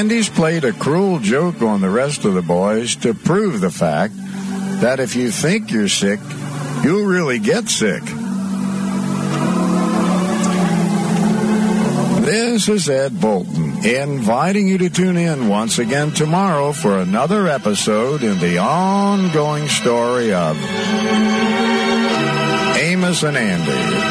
Andy's played a cruel joke on the rest of the boys to prove the fact that if you think you're sick, you'll really get sick. This is Ed Bolton, inviting you to tune in once again tomorrow for another episode in the ongoing story of Amos and Andy.